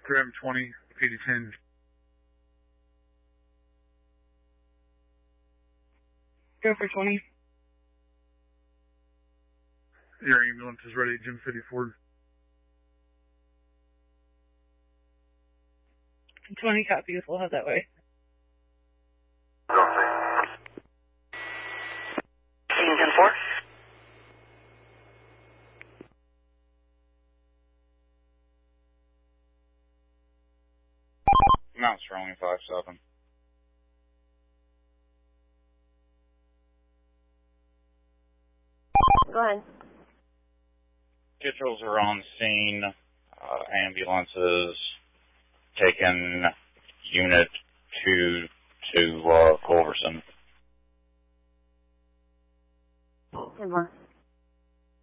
Graham 20, PD10. Go for 20. Your ambulance is ready, Jim City Ford. 20 copies, we'll have that way. Okay. 10-4. Mount Sterling 5-7. Go ahead. Kitchels are on scene. Ambulances taken unit to Culverson. 10-4.